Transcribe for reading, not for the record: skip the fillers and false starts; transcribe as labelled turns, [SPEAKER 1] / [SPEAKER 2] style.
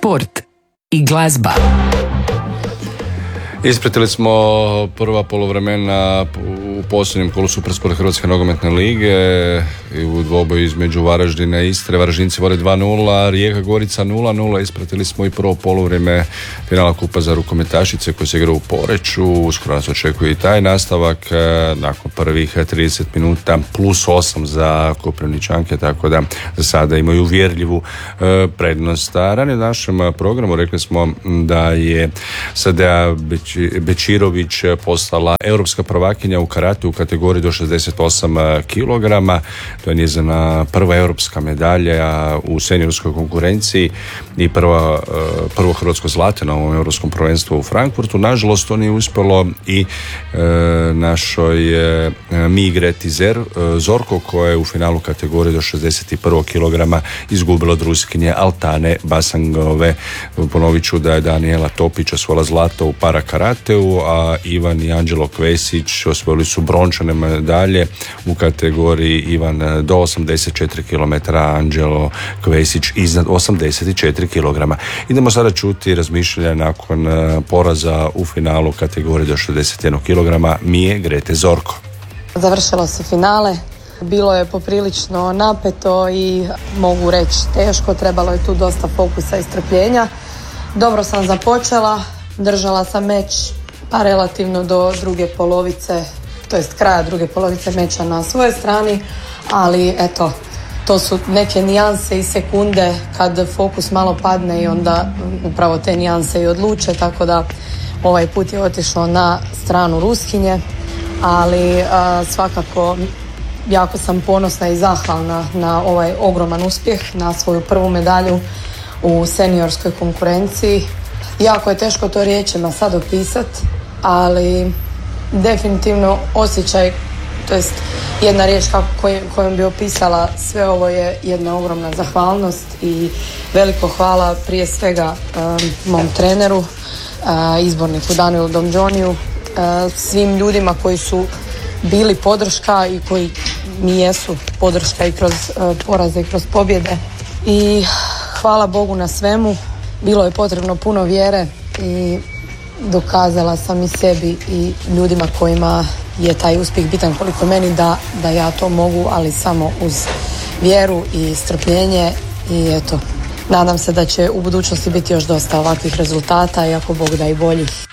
[SPEAKER 1] sport i glazba.
[SPEAKER 2] Ispratili smo prva poluvremena u posljednjem kolu Supersport Hrvatske nogometne lige i u dvoboju između Varaždina i Istre. Varaždinci vode 2-0, Rijeka Gorica 0-0. Ispratili smo i prvo poluvrijeme finala Kupa za rukometašice koji se igra u Poreču. Uskoro nas očekuje i taj nastavak nakon prvih 30 minuta plus 8 za Koprivničanke, tako da za sada imaju uvjerljivu prednost. A ranije u našem programu rekli smo da je Sadea Bečirović postala europska prvakinja u karate u kategoriji do 68 kg. To je njezina prva europska medalja u seniorskoj konkurenciji i prvo hrvatsko zlato na ovom europskom prvenstvu u Frankfurtu. Nažalost, to nije uspjelo i našoj Migreti Zorko, koja je u finalu kategorije do 61 kg izgubila od Ruskinje Altane Basangove. Ponovit ću da je Daniela Topić osvojila zlato u para karateu, a Ivan i Anđelo Kvesić osvojili su brončane medalje u kategoriji Ivan do 84 km, Anđelo Kvesić iznad 84 kg. Idemo sada čuti razmišljanja nakon poraza u finalu kategorije do 61 kg Mije Grete Zorko.
[SPEAKER 3] Završilo se finale, bilo je poprilično napeto i mogu reći teško, trebalo je tu dosta fokusa i strpljenja. Dobro sam započela, držala sam meč pa relativno do druge polovice, to jest kraja druge polovice meča na svojoj strani, ali eto, to su neke nijanse i sekunde kad fokus malo padne i onda upravo te nijanse i odluče, tako da ovaj put je otišlo na stranu Ruskinje, ali svakako jako sam ponosna i zahvalna na ovaj ogroman uspjeh, na svoju prvu medalju u seniorskoj konkurenciji. Jako je teško to riječima sad opisati, ali definitivno osjećaj, to jest jedna riječ kojom bi opisala sve ovo je jedna ogromna zahvalnost i veliko hvala prije svega mom treneru, izborniku Danielu Domđoniju, svim ljudima koji su bili podrška i koji mi jesu podrška i kroz poraze i kroz pobjede. I hvala Bogu na svemu. Bilo je potrebno puno vjere i dokazala sam i sebi i ljudima kojima je taj uspjeh bitan koliko meni da ja to mogu, ali samo uz vjeru i strpljenje i eto, nadam se da će u budućnosti biti još dosta ovakvih rezultata i ako Bog da i boljih.